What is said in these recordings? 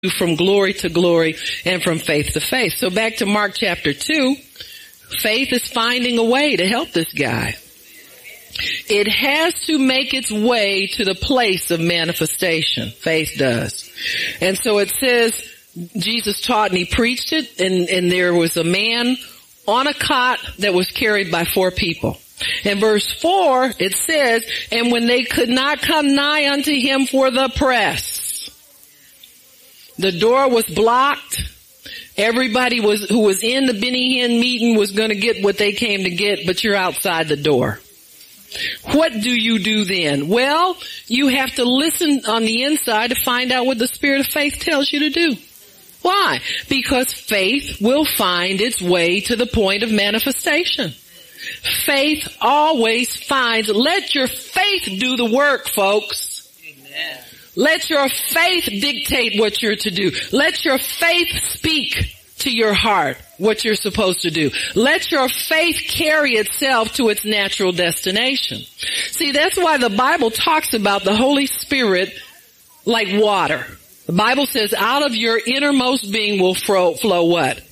from glory to glory and from faith to faith. So back to Mark chapter 2, faith is finding a way to help this guy. It has to make its way to the place of manifestation. Faith does. And so it says, Jesus taught and he preached it, and there was a man on a cot that was carried by 4 people. In verse 4, it says, and when they could not come nigh unto him for the press, the door was blocked. Everybody who was in the Benny Hinn meeting was going to get what they came to get, but you're outside the door. What do you do then? Well, you have to listen on the inside to find out what the Spirit of faith tells you to do. Why? Because faith will find its way to the point of manifestation. Faith always finds. Let your faith do the work, folks. Amen. Let your faith dictate what you're to do. Let your faith speak to your heart what you're supposed to do. Let your faith carry itself to its natural destination. See, that's why the Bible talks about the Holy Spirit like water. The Bible says out of your innermost being will flow what?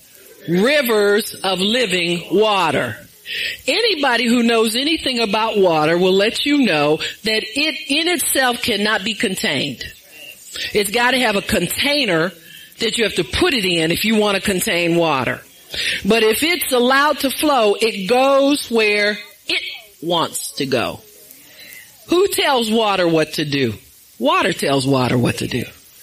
Rivers of living water. Anybody who knows anything about water will let you know that it in itself cannot be contained. It's got to have a container that you have to put it in if you want to contain water. But if it's allowed to flow, it goes where it wants to go. Who tells water what to do? Water tells water what to do.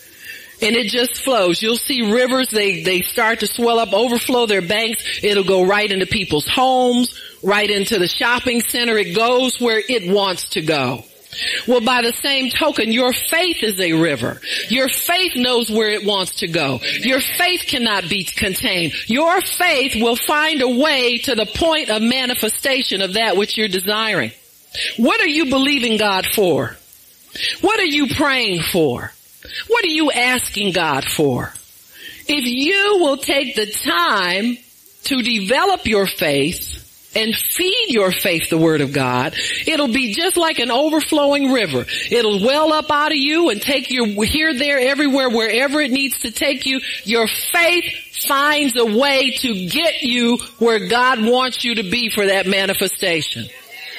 And it just flows. You'll see rivers, they start to swell up, overflow their banks. It'll go right into people's homes, right into the shopping center. It goes where it wants to go. Well, by the same token, your faith is a river. Your faith knows where it wants to go. Your faith cannot be contained. Your faith will find a way to the point of manifestation of that which you're desiring. What are you believing God for? What are you praying for? What are you asking God for? If you will take the time to develop your faith and feed your faith the Word of God, it'll be just like an overflowing river. It'll well up out of you and take you here, there, everywhere, wherever it needs to take you. Your faith finds a way to get you where God wants you to be for that manifestation.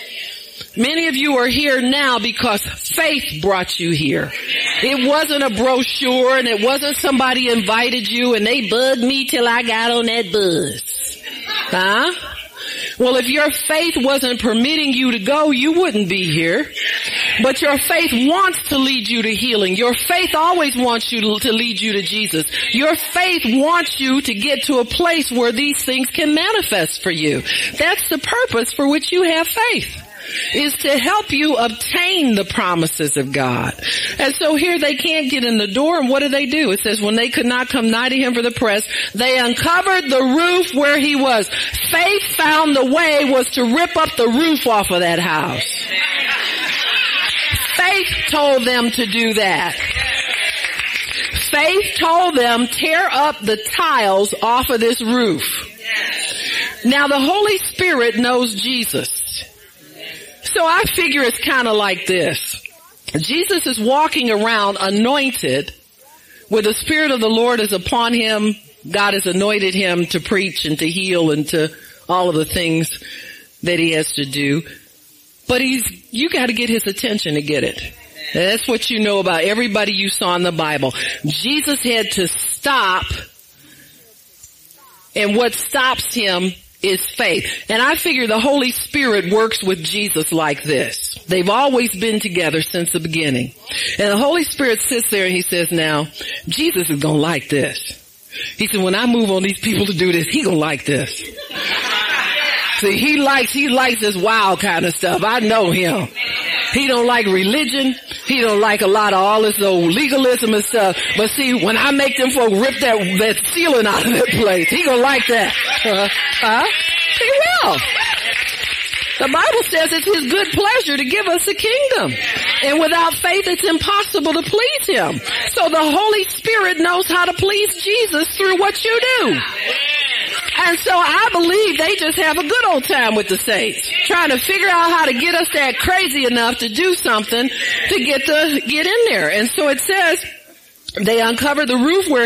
Many of you are here now because faith brought you here. It wasn't a brochure and it wasn't somebody invited you and they bugged me till I got on that buzz. Huh? Well, if your faith wasn't permitting you to go, you wouldn't be here. But your faith wants to lead you to healing. Your faith always wants you to lead you to Jesus. Your faith wants you to get to a place where these things can manifest for you. That's the purpose for which you have faith, is to help you obtain the promises of God. And so here they can't get in the door, and what do? It says, when they could not come nigh to him for the press, they uncovered the roof where he was. Faith found the way was to rip up the roof off of that house. Faith told them to do that. Faith told them, tear up the tiles off of this roof. Now the Holy Spirit knows Jesus. So I figure it's kind of like this. Jesus is walking around anointed, where the Spirit of the Lord is upon him. God has anointed him to preach and to heal and to all of the things that he has to do. But you got to get his attention to get it. And that's what you know about everybody you saw in the Bible. Jesus had to stop, and what stops him is faith. And I figure the Holy Spirit works with Jesus like this. They've always been together since the beginning. And the Holy Spirit sits there and he says, now, Jesus is going to like this. He said, when I move on these people to do this, he going to like this. See, he likes this wild kind of stuff. I know him. He don't like religion. He don't like a lot of all this old legalism and stuff. But see, when I make them folk rip that ceiling out of that place, he gonna like that. He will. The Bible says it's his good pleasure to give us the kingdom. And without faith, it's impossible to please him. So the Holy Spirit knows how to please Jesus through what you do. And so I believe they just have a good old time with the saints, trying to figure out how to get us that crazy enough to do something to get in there. And so it says, They uncovered the roof where